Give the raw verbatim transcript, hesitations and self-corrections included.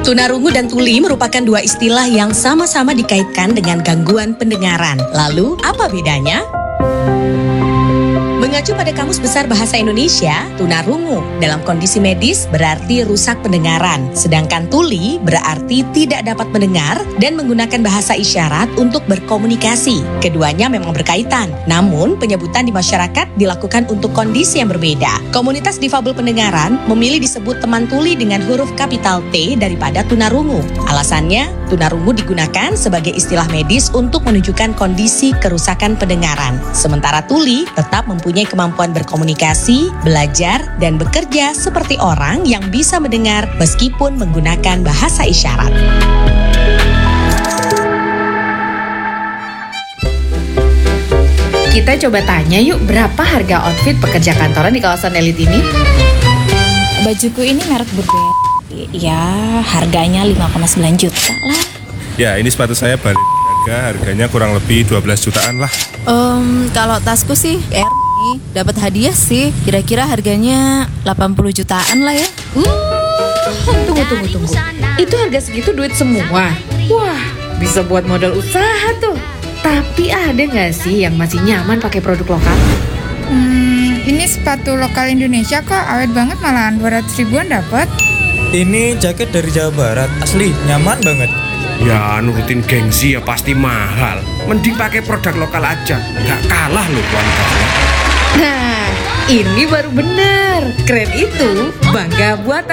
Tunarungu dan tuli merupakan dua istilah yang sama-sama dikaitkan dengan gangguan pendengaran. Lalu, apa bedanya? Mengacu pada Kamus Besar Bahasa Indonesia, tunarungu dalam kondisi medis berarti rusak pendengaran, sedangkan tuli berarti tidak dapat mendengar dan menggunakan bahasa isyarat untuk berkomunikasi. Keduanya memang berkaitan, namun penyebutan di masyarakat dilakukan untuk kondisi yang berbeda. Komunitas difabel pendengaran memilih disebut teman tuli dengan huruf kapital T daripada tunarungu. Alasannya, tunarungu digunakan sebagai istilah medis untuk menunjukkan kondisi kerusakan pendengaran, sementara tuli tetap mempunyai kemampuan berkomunikasi, belajar, dan bekerja seperti orang yang bisa mendengar meskipun menggunakan bahasa isyarat. Kita coba tanya yuk, berapa harga outfit pekerja kantoran di kawasan elit ini? Bajuku ini merek Burberry. Ya, harganya lima koma sembilan juta lah. Ya, ini sepatu saya balik harga, harganya kurang lebih dua belas jutaan lah. Um, kalau tasku sih R nih, dapat hadiah sih. Kira-kira harganya delapan puluh jutaan lah ya. Uh, tunggu, tunggu, tunggu. Itu harga segitu duit semua? Wah, bisa buat modal usaha tuh. Tapi ada nggak sih yang masih nyaman pakai produk lokal? Hmm, ini sepatu lokal Indonesia kok, awet banget malahan, dua ratus ribuan dapat. Ini jaket dari Jawa Barat, asli nyaman banget. Ya nurutin gengsi ya pasti mahal. Mending pakai produk lokal aja, nggak kalah loh kualitasnya. Nah, ini baru benar. Keren itu, bangga buatan.